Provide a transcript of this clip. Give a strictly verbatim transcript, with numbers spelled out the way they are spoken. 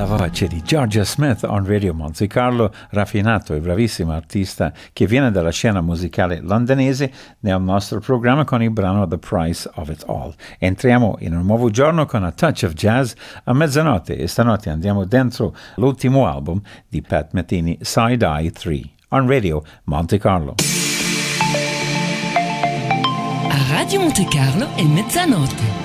la voce di Georgia Smith on Radio Monte Carlo, raffinato e bravissimo artista che viene dalla scena musicale londinese, nel nostro programma con il brano The Price of It All. Entriamo in un nuovo giorno con A Touch of Jazz a mezzanotte e stanotte andiamo dentro l'ultimo album di Pat Metheny, Side Eye tre, on Radio Monte Carlo. A Radio Monte Carlo è mezzanotte.